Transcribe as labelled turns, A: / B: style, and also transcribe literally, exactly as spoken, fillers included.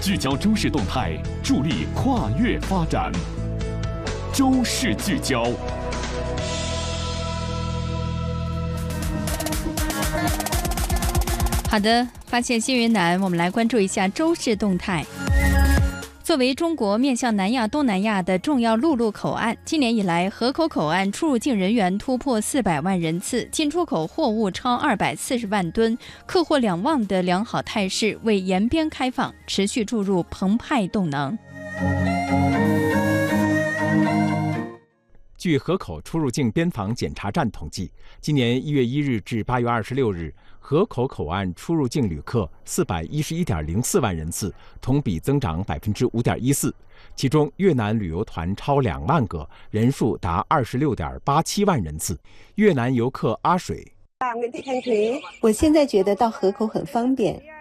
A: 聚焦周市动态，助力跨越发展。周市聚焦。
B: 好的，发现新云南，我们来关注一下周市动态。作为中国面向南亚、东南亚的重要陆路口岸，今年以来，河口口岸出入境人员突破四百万人次，进出口货物超二百四十万吨，客货两旺的良好态势，为沿边开放持续注入澎湃动能。
C: 据河口出入境边防检查站统计，今年一月一日至八月二十六日，河口口岸出入境旅客四百一十一点零四万人次，同比增长百分之五点一四。其中，越南旅游团超两万个，人数达二十六点八七万人次。越南游客阿水。
D: 我现在觉得到河口很方便，